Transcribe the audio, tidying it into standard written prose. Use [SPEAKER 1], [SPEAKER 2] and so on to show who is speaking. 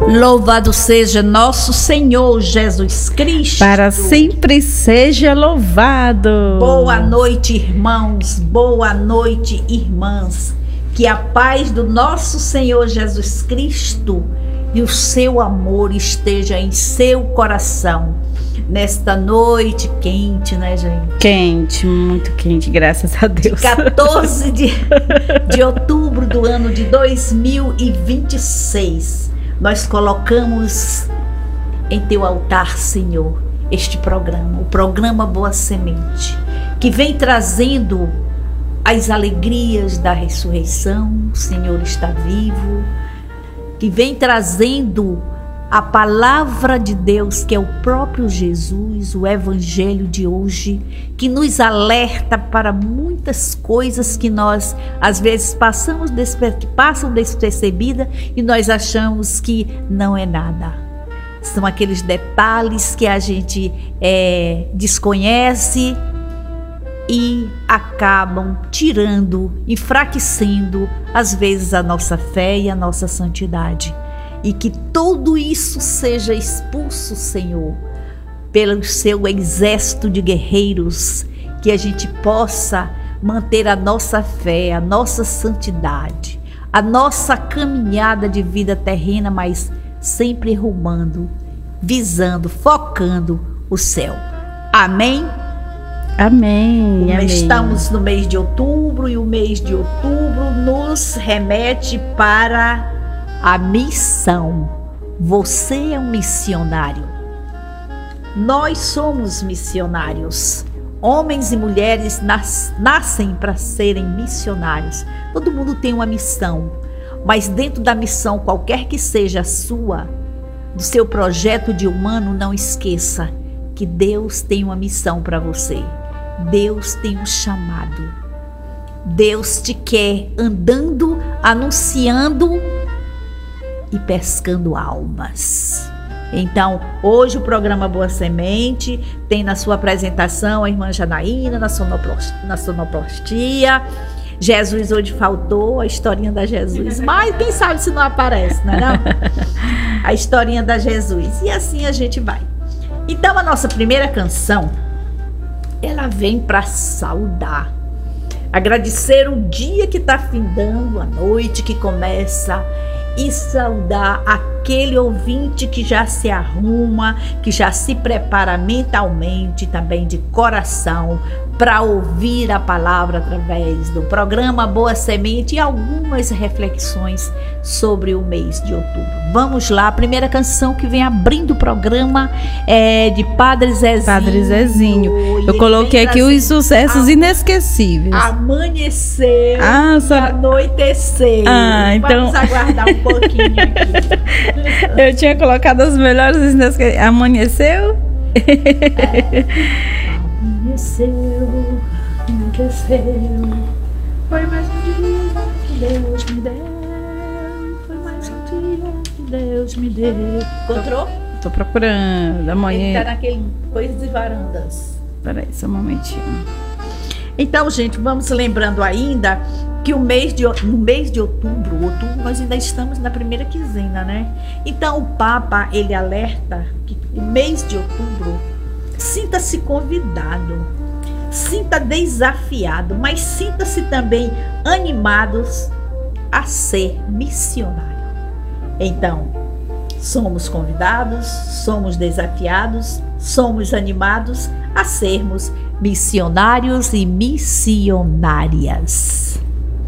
[SPEAKER 1] Louvado seja nosso Senhor Jesus Cristo.
[SPEAKER 2] Para sempre seja louvado.
[SPEAKER 1] Boa noite, irmãos. Boa noite, irmãs. Que a paz do nosso Senhor Jesus Cristo e o seu amor esteja em seu coração. Nesta noite quente, né, gente?
[SPEAKER 2] Quente, muito quente, graças a Deus.
[SPEAKER 1] 14 de outubro do ano de 2026. Nós colocamos em teu altar, Senhor, este programa, o programa Boa Semente, que vem trazendo as alegrias da ressurreição. O Senhor está vivo, que vem trazendo a palavra de Deus, que é o próprio Jesus, o evangelho de hoje, que nos alerta para muitas coisas que nós às vezes passam despercebida e nós achamos que não é nada. São aqueles detalhes que a gente desconhece e acabam tirando, enfraquecendo às vezes a nossa fé e a nossa santidade. E que tudo isso seja expulso, Senhor, pelo seu exército de guerreiros, que a gente possa manter a nossa fé, a nossa santidade, a nossa caminhada de vida terrena, mas sempre rumando, visando, focando o céu. Amém?
[SPEAKER 2] Amém, amém.
[SPEAKER 1] Estamos no mês de outubro e o mês de outubro nos remete para a missão. Você é um missionário. Nós somos missionários. Homens e mulheres nascem para serem missionários. Todo mundo tem uma missão, mas dentro da missão, qualquer que seja a sua, do seu projeto de humano, não esqueça que Deus tem uma missão para você. Deus tem um chamado. Deus te quer andando, anunciando e pescando almas. Então, hoje o programa Boa Semente tem na sua apresentação a irmã Janaína na sonoplastia. Jesus hoje faltou, a historinha da Jesus, mas quem sabe se não aparece, né, não? A historinha da Jesus. E assim a gente vai. Então, a nossa primeira canção, ela vem para saudar, agradecer o dia que está findando, a noite que começa, e saudar aquele ouvinte que já se arruma, que já se prepara mentalmente, também de coração, para ouvir a palavra através do programa Boa Semente e algumas reflexões sobre o mês de outubro. Vamos lá, a primeira canção que vem abrindo o programa é de Padre Zezinho.
[SPEAKER 2] Padre Zezinho. Eu coloquei aqui os sucessos inesquecíveis.
[SPEAKER 1] Amanheceu, anoiteceu.
[SPEAKER 2] Então...
[SPEAKER 1] Vamos aguardar um pouquinho aqui.
[SPEAKER 2] Eu tinha colocado os melhores inesquecíveis. Amanheceu?
[SPEAKER 1] Amanheceu, anoiteceu. Foi mais um dia que Deus me deu. Foi mais um dia que Deus me deu. Encontrou?
[SPEAKER 2] Tô procurando. Amanhã.
[SPEAKER 1] Ele tá naquele Coisas de Varandas.
[SPEAKER 2] Peraí, só um momentinho.
[SPEAKER 1] Então, gente, vamos lembrando ainda que no mês de outubro, nós ainda estamos na primeira quinzena, né? Então, o Papa, ele alerta que o mês de outubro, sinta-se convidado, sinta desafiado, mas sinta-se também animados a ser missionário. Então, somos convidados, somos desafiados, somos animados a sermos missionários e missionárias.